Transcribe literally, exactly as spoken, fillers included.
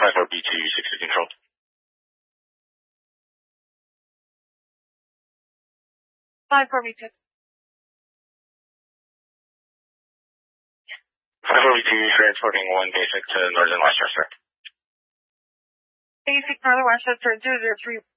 five four B two, sixty control. five four B two. five four B two, transporting one basic to Northern Westchester. Basic Northern Westchester, two zero three.